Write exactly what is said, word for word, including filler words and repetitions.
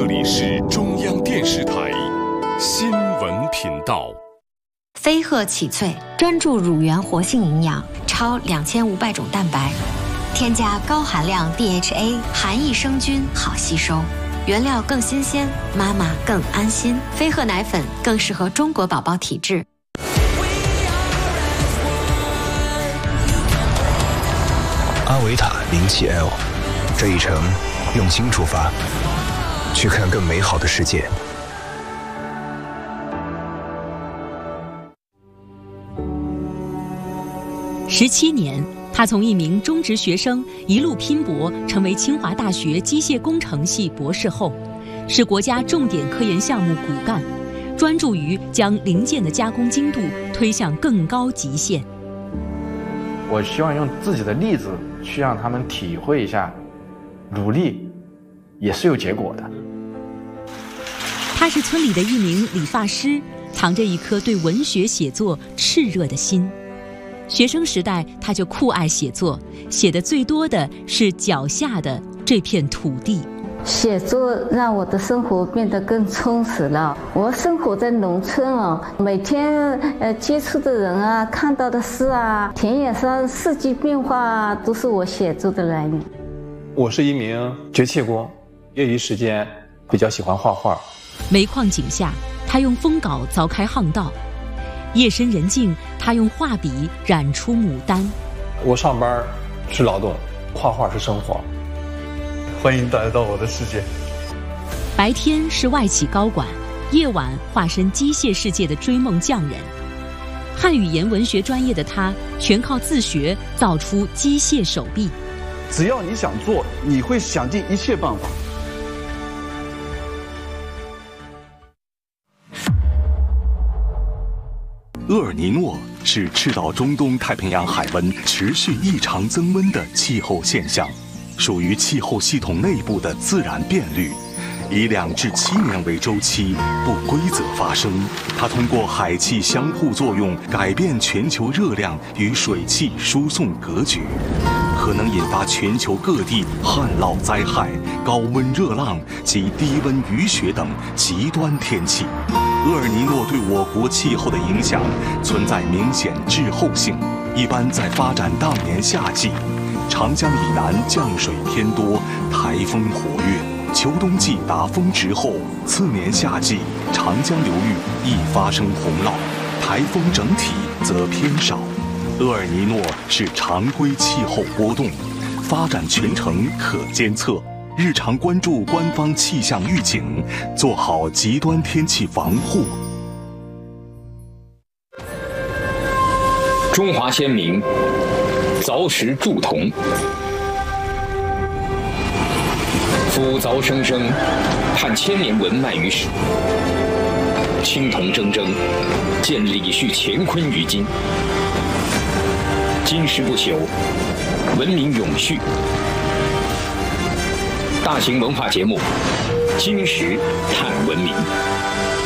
里是中央电视台新闻频道。 飞鹤启萃专注乳源活性营养，超两千五百种蛋白，添加高含量 D H A， 含益生菌，好吸收。原料更新鲜，妈妈更安心。飞鹤奶粉更适合中国宝宝体质。 阿维塔零七 L， 这一程用心出发，去看更美好的世界。 十七年，他从一名中职学生一路拼搏，成为清华大学机械工程系博士后，是国家重点科研项目骨干，专注于将零件的加工精度推向更高极限。 我希望用自己的例子去让他们体会一下，努力也是有结果的。 他是村里的一名理发师，藏着一颗对文学写作炽热的心。学生时代，他就酷爱写作，写的最多的是脚下的这片土地。 写作让我的生活变得更充实了。我生活在农村哦，每天呃接触的人啊，看到的事啊，田野上四季变化啊，都是我写作的来源。 我是一名绝气工，业余时间比较喜欢画画。 煤矿井下，他用风镐凿开巷道。夜深人静，他用画笔染出牡丹。 我上班是劳动，画画是生活。 欢迎来到我的世界。 白天是外企高管，夜晚化身机械世界的追梦匠人。汉语言文学专业的他，全靠自学造出机械手臂。 只要你想做，你会想尽一切办法。 厄尔尼诺是赤道中东太平洋海温持续异常增温的气候现象，属于气候系统内部的自然变律，以两至七年为周期，不规则发生。它通过海气相互作用改变全球热量与水汽输送格局，可能引发全球各地旱涝灾害、高温热浪及低温雨雪等极端天气。厄尔尼诺对我国气候的影响存在明显滞后性，一般在发展当年夏季，长江以南降水偏多，台风活跃；秋冬季达峰值后，次年夏季长江流域易发生洪涝，台风整体则偏少。厄尔尼诺是常规气候波动，发展全程可监测，日常关注官方气象预警，做好极端天气防护。 中华先民凿石铸铜，夫凿生生，探千年文脉于史。青铜铮铮，见李旭乾坤于今。金石不朽，文明永续。大型文化节目《金石探文明》。